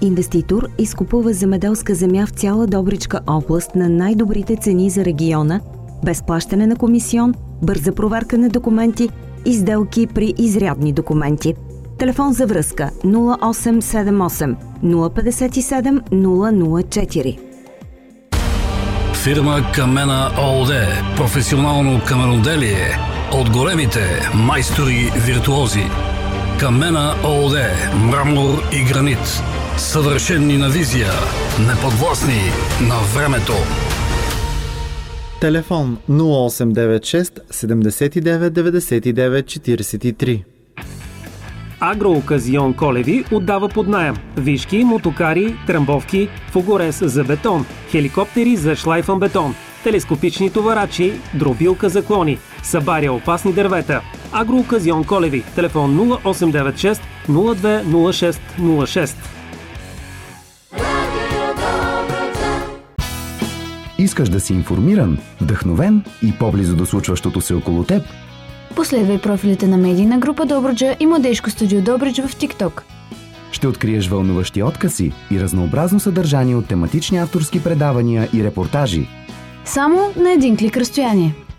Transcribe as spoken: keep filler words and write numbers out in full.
Инвеститор изкупува земеделска земя в цяла Добричка област на най-добрите цени за региона, без плащане на комисион, бърза проверка на документи и сделки при изрядни документи. Телефон за връзка нула осем седем осем нула пет седем нула нула четири. Фирма Камена ООД. Професионално каменоделие от големите майстори-виртуози. Камена ООД. Мрамор и гранит. Съвършенни на визия. Неподвластни на времето. Телефон нула осем девет шест седемдесет и девет деветдесет и девет четиридесет и три. Агрооказион Колеви отдава под наем вишки, мотокари, трамбовки, фугорез за бетон, хеликоптери за шлайфан бетон, телескопични товарачи, дробилка за клони, събаря опасни дървета. Агрооказион Колеви. Телефон нула осем девет шест нула две нула шест нула шест. Искаш да си информиран, вдъхновен и по-близо до случващото се около теб? Последвай профилите на медийна група Добруджа и Младежко студио Добрич в TikTok. Ще откриеш вълнуващи откази и разнообразно съдържание от тематични авторски предавания и репортажи. Само на един клик разстояние.